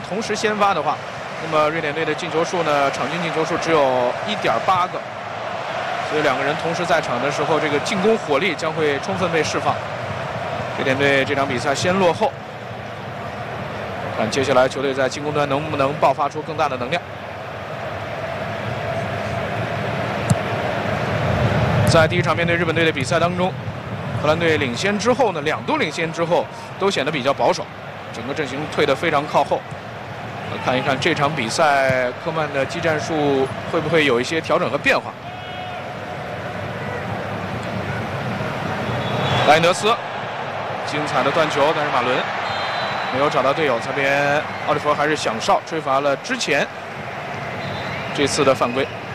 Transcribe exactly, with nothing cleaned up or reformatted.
同时先发的话，那么瑞典队的进球数呢，场均进球数只有一点八个，所以两个人同时在场的时候，这个进攻火力将会充分被释放。瑞典队这场比赛先落后，看接下来球队在进攻端能不能爆发出更大的能量。在第一场面对日本队的比赛当中，荷兰队领先之后呢，两度领先之后都显得比较保守，整个阵型退得非常靠后。来看一看这场比赛科曼的技战术会不会有一些调整和变化。莱因德斯精彩的断球，但是马伦没有找到队友，这边奥利弗还是响哨吹罚了之前这次的犯规。